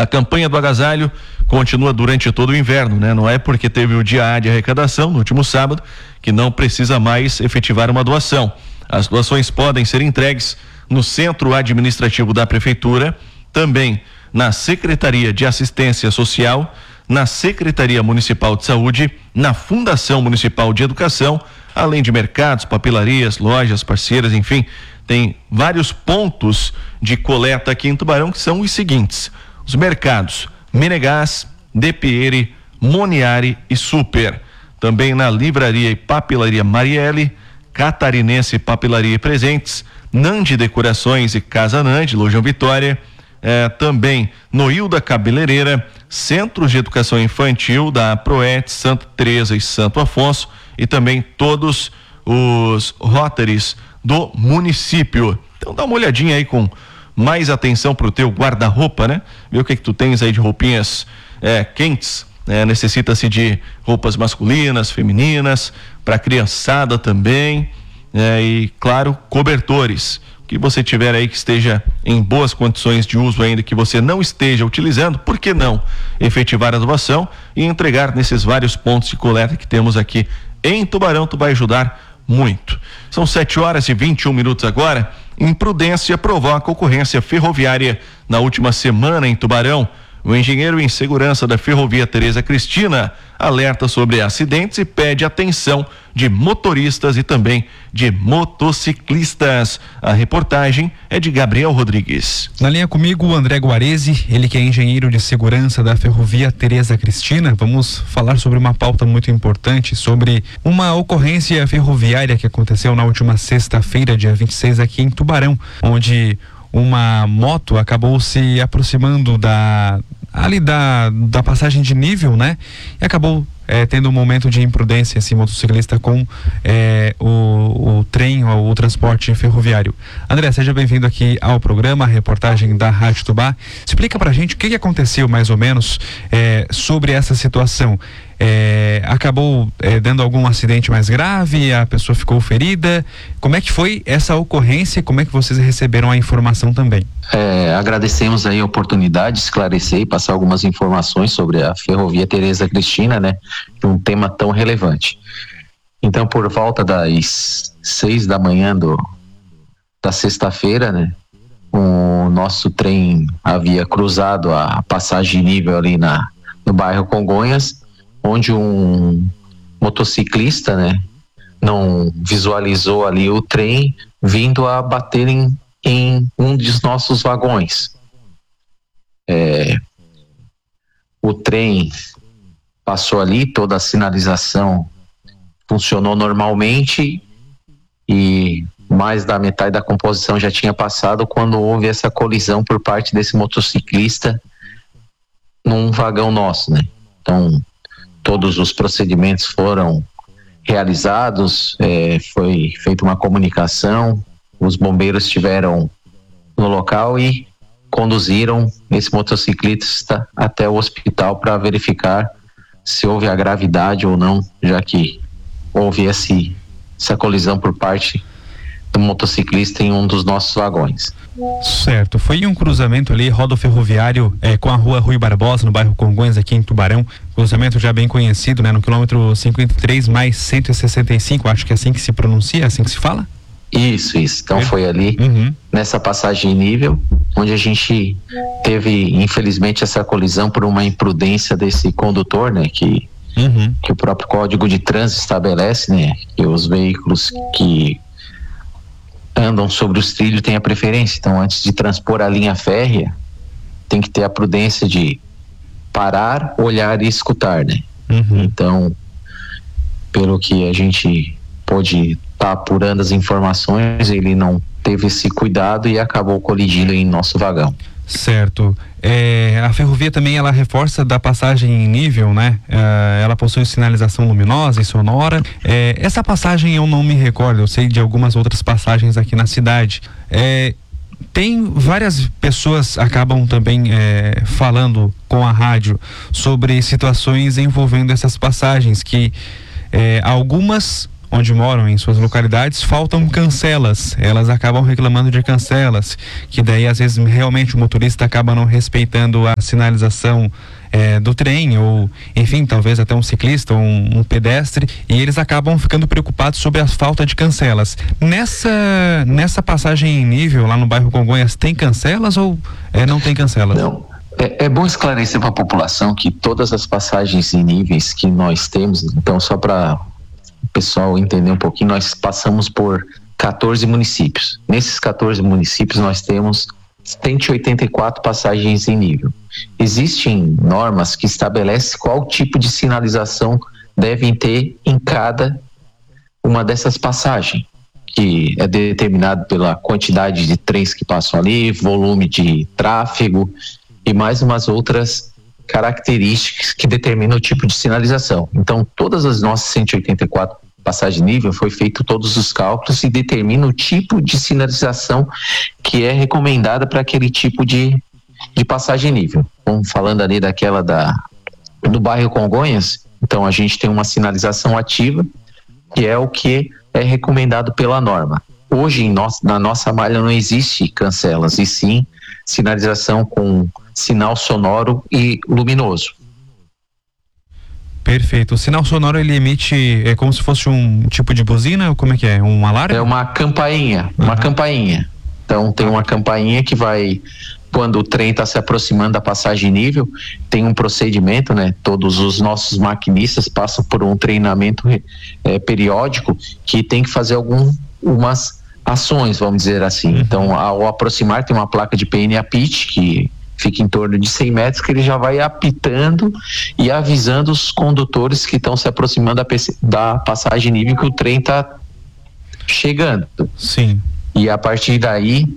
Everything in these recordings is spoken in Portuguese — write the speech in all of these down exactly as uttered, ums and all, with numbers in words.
A campanha do agasalho continua durante todo o inverno, né? Não é porque teve o dia A de arrecadação no último sábado que não precisa mais efetivar uma doação. As doações podem ser entregues no centro administrativo da prefeitura, também na Secretaria de Assistência Social, na Secretaria Municipal de Saúde, na Fundação Municipal de Educação, além de mercados, papelarias, lojas parceiras, enfim, tem vários pontos de coleta aqui em Tubarão que são os seguintes: os mercados Menegás, Depieri, Moniari e Super. Também na Livraria e Papelaria Marielle, Catarinense Papelaria e Presentes, Nandi Decorações e Casa Nandi, Lojão Vitória, eh, também no Hilda Cabeleireira, Centros de Educação Infantil da Proet, Santa Teresa e Santo Afonso, e também todos os Rotaries do município. Então dá uma olhadinha aí com mais atenção pro teu guarda-roupa, né? Vê o que que tu tens aí de roupinhas é, quentes, né? Necessita-se de roupas masculinas, femininas, para criançada também, né? E claro, cobertores. O que você tiver aí que esteja em boas condições de uso ainda, que você não esteja utilizando, por que não efetivar a doação e entregar nesses vários pontos de coleta que temos aqui em Tubarão? Tu vai ajudar muito. São sete horas e vinte e um minutos agora. Imprudência provoca ocorrência ferroviária na última semana em Tubarão. O engenheiro em segurança da Ferrovia Tereza Cristina alerta sobre acidentes e pede atenção de motoristas e também de motociclistas. A reportagem é de Gabriel Rodrigues. Na linha comigo, o André Guarese, ele que é engenheiro de segurança da Ferrovia Tereza Cristina. Vamos falar sobre uma pauta muito importante, sobre uma ocorrência ferroviária que aconteceu na última sexta-feira, dia vinte e seis, aqui em Tubarão, onde uma moto acabou se aproximando da ali da, da passagem de nível, né? E acabou é, tendo um momento de imprudência esse motociclista com é, o, o trem ou o transporte ferroviário. André, seja bem-vindo aqui ao programa, a reportagem da Rádio Tubá. Explica pra gente o que, que aconteceu mais ou menos é, sobre essa situação. É, acabou é, dando algum acidente mais grave? A pessoa ficou ferida? Como é que foi essa ocorrência e como é que vocês receberam a informação também? É, agradecemos aí a oportunidade de esclarecer e passar algumas informações sobre a Ferrovia Tereza Cristina, né? Um tema tão relevante. Então, por volta das seis da manhã do, da sexta-feira, né? O nosso trem havia cruzado a passagem de nível ali na, no bairro Congonhas, onde um motociclista, né, não visualizou ali o trem vindo a bater em, em um dos nossos vagões. É, o trem passou ali, toda a sinalização funcionou normalmente e mais da metade da composição já tinha passado quando houve essa colisão por parte desse motociclista num vagão nosso, né? Então, todos os procedimentos foram realizados, é, foi feita uma comunicação, os bombeiros estiveram no local e conduziram esse motociclista até o hospital para verificar se houve a gravidade ou não, já que houve esse, essa colisão por parte do motociclista em um dos nossos vagões. Certo, foi um cruzamento ali, rodoferroviário é, com a rua Rui Barbosa, no bairro Congonhas, aqui em Tubarão, cruzamento já bem conhecido, né, no quilômetro cinquenta e três mais cento e sessenta e cinco, acho que é assim que se pronuncia, é assim que se fala? Isso, isso, então é. Foi ali, uhum. Nessa passagem em nível, onde a gente teve, infelizmente, essa colisão por uma imprudência desse condutor, né, que, uhum. que o próprio Código de Trânsito estabelece, né, que os veículos que andam sobre os trilhos têm a preferência. Então, antes de transpor a linha férrea, tem que ter a prudência de parar, olhar e escutar, né? Uhum. Então, pelo que a gente pôde estar tá apurando as informações, ele não teve esse cuidado e acabou colidindo em nosso vagão. Certo. É, a ferrovia também, ela reforça da passagem em nível, né? É, ela possui sinalização luminosa e sonora. É, essa passagem eu não me recordo, eu sei de algumas outras passagens aqui na cidade. É, tem várias pessoas acabam também é, falando com a rádio sobre situações envolvendo essas passagens que é, algumas onde moram, em suas localidades, faltam cancelas. Elas acabam reclamando de cancelas, que daí às vezes realmente o motorista acaba não respeitando a sinalização é, do trem, ou enfim, talvez até um ciclista ou um, um pedestre, e eles acabam ficando preocupados sobre a falta de cancelas. Nessa, nessa passagem em nível lá no bairro Congonhas, tem cancelas ou é, não tem cancelas? Não. É, é bom esclarecer para a população que todas as passagens em níveis que nós temos, então só para o pessoal entender um pouquinho, nós passamos por quatorze municípios. Nesses quatorze municípios nós temos cento e oitenta e quatro passagens em nível. Existem normas que estabelecem qual tipo de sinalização devem ter em cada uma dessas passagens, que é determinado pela quantidade de trens que passam ali, volume de tráfego e mais umas outras características que determinam o tipo de sinalização. Então, todas as nossas cento e oitenta e quatro passagens de nível foi feito todos os cálculos e determina o tipo de sinalização que é recomendada para aquele tipo de, de passagem nível. Vamos falando ali daquela da, do bairro Congonhas, então a gente tem uma sinalização ativa, que é o que é recomendado pela norma. Hoje, em nosso, na nossa malha não existe cancelas, e sim sinalização com sinal sonoro e luminoso. Perfeito. O sinal sonoro ele emite é como se fosse um tipo de buzina, ou como é que é? Um alarme? É uma campainha, uma uhum. campainha. Então tem uma campainha que vai, quando o trem está se aproximando da passagem nível, tem um procedimento, né? Todos os nossos maquinistas passam por um treinamento é, periódico que tem que fazer algumas ações, vamos dizer assim. Uhum. Então, ao aproximar, tem uma placa de P N apit que fica em torno de cem metros, que ele já vai apitando e avisando os condutores que estão se aproximando da, da passagem nível que o trem está chegando. Sim. E a partir daí,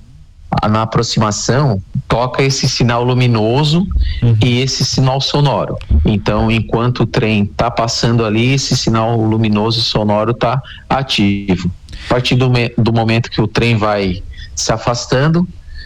na aproximação, toca esse sinal luminoso uhum. e esse sinal sonoro. Então, enquanto o trem está passando ali, esse sinal luminoso e sonoro está ativo. A partir do, do momento que o trem vai se afastando,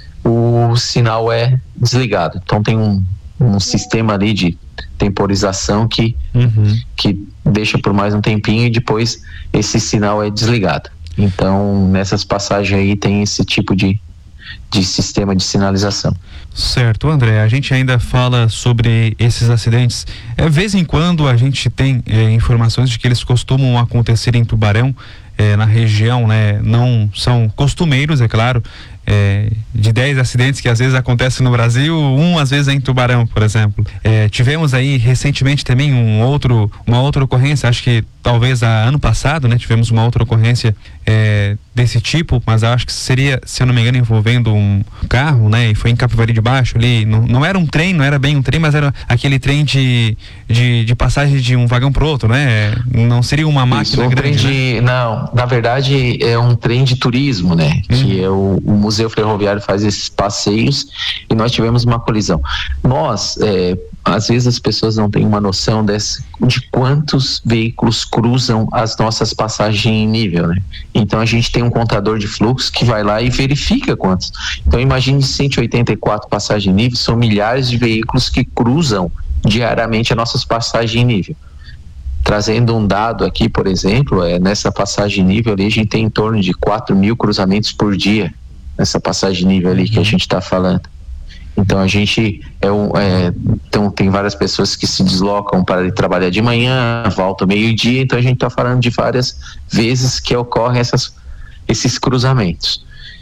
o sinal é desligado. Então tem um, um sistema ali de temporização que, uhum. que deixa por mais um tempinho e depois esse sinal é desligado. Então nessas passagens aí tem esse tipo de, de sistema de sinalização. Certo, André, a gente ainda fala sobre esses acidentes. É, vez em quando a gente tem é, informações de que eles costumam acontecer em Tubarão, é, na região, né? Não são costumeiros, é claro. É, de dez acidentes que às vezes acontecem no Brasil, um às vezes é em Tubarão, por exemplo. É, tivemos aí recentemente também um outro, uma outra ocorrência, acho que talvez a, ano passado, né? Tivemos uma outra ocorrência é, desse tipo, mas acho que seria, se eu não me engano, envolvendo um carro, né? E foi em Capivari de Baixo ali, não, não era um trem, não era bem um trem, mas era aquele trem de, de, de passagem de um vagão pro outro, né? Não seria uma máquina Isso, um grande, trem de, né? Não, na verdade é um trem de turismo, né? Hum. Que é o, o Museu Ferroviário faz esses passeios e nós tivemos uma colisão. Nós, é, às vezes as pessoas não têm uma noção desse, de quantos veículos cruzam as nossas passagens em nível, né? Então a gente tem um contador de fluxo que vai lá e verifica quantos. Então imagine cento e oitenta e quatro passagens em nível, são milhares de veículos que cruzam diariamente as nossas passagens em nível. Trazendo um dado aqui, por exemplo, é, nessa passagem nível ali a gente tem em torno de quatro mil cruzamentos por dia, nessa passagem nível ali que a gente está falando. Então a gente é um, é, então tem várias pessoas que se deslocam para ir trabalhar de manhã, voltam meio-dia, então a gente está falando de várias vezes que ocorrem essas, esses cruzamentos.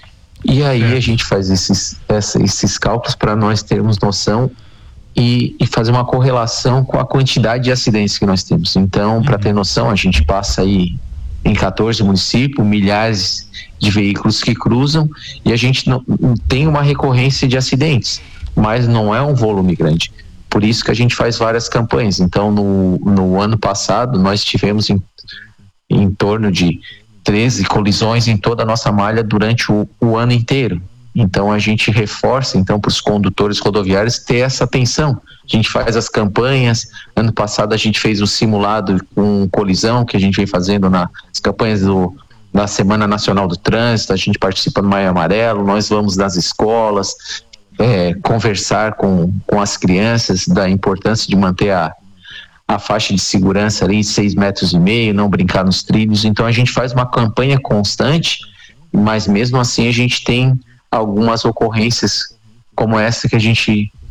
E aí é. a gente faz esses, essa, esses cálculos para nós termos noção e, e fazer uma correlação com a quantidade de acidentes que nós temos. Então, para ter noção, a gente passa aí em quatorze municípios, milhares de veículos que cruzam e a gente não tem uma recorrência de acidentes, mas não é um volume grande. Por isso que a gente faz várias campanhas. Então, no, no ano passado, nós tivemos em, em torno de treze colisões em toda a nossa malha durante o, o ano inteiro. Então, a gente reforça, então, para os condutores rodoviários ter essa atenção. A gente faz as campanhas. Ano passado, a gente fez o simulado com colisão, que a gente vem fazendo nas campanhas do, da Semana Nacional do Trânsito. A gente participa do Maio Amarelo. Nós vamos nas escolas é, conversar com, com as crianças da importância de manter a, a faixa de segurança ali, seis metros e meio, não brincar nos trilhos. Então a gente faz uma campanha constante, mas mesmo assim a gente tem algumas ocorrências como essa que a gente